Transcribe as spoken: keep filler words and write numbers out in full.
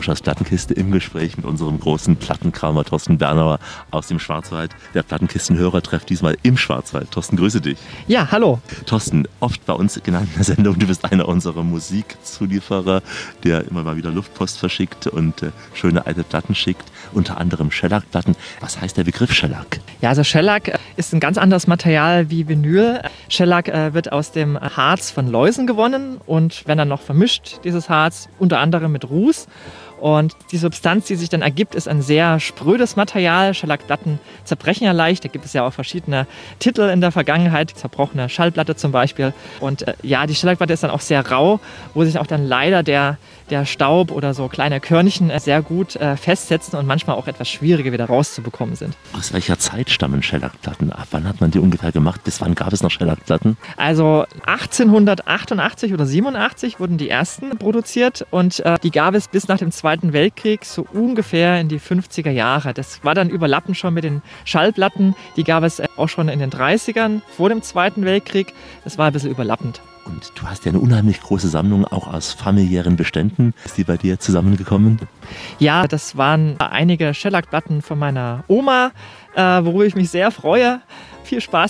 Lauschers Plattenkiste im Gespräch mit unserem großen Plattenkramer Thorsten Bernauer aus dem Schwarzwald. Der Plattenkistenhörer trifft diesmal im Schwarzwald. Thorsten, grüße dich. Ja, hallo. Thorsten, oft bei uns genannt in der Sendung, du bist einer unserer Musikzulieferer, der immer mal wieder Luftpost verschickt und äh, schöne alte Platten schickt, unter anderem Shellac-Platten. Was heißt der Begriff Shellac? Ja, also Shellac ist ein ganz anderes Material wie Vinyl. Shellac äh, wird aus dem Harz von Läusen gewonnen und wenn dann noch vermischt, dieses Harz, unter anderem mit Ruß. Und die Substanz, die sich dann ergibt, ist ein sehr sprödes Material. Shellac-Platten zerbrechen ja leicht. Da gibt es ja auch verschiedene Titel in der Vergangenheit. Zerbrochene Schallplatte zum Beispiel. Und äh, ja, die Shellac-Platte ist dann auch sehr rau, wo sich auch dann leider der, der Staub oder so kleine Körnchen äh, sehr gut äh, festsetzen und manchmal auch etwas schwieriger wieder rauszubekommen sind. Aus welcher Zeit stammen Shellac-Platten ab? Wann hat man die ungefähr gemacht? Bis wann gab es noch Shellac-Platten? Also achtzehnhundertachtundachtzig oder siebenundachtzig wurden die ersten produziert und äh, die gab es bis nach dem Zweiten Weltkrieg so ungefähr in die fünfziger Jahre. Das war dann überlappend schon mit den Schallplatten. Die gab es auch schon in den dreißigern vor dem Zweiten Weltkrieg. Das war ein bisschen überlappend. Und du hast ja eine unheimlich große Sammlung auch aus familiären Beständen. Ist die bei dir zusammengekommen? Ja, das waren einige Shellac-Platten von meiner Oma, äh, worüber ich mich sehr freue. Viel Spaß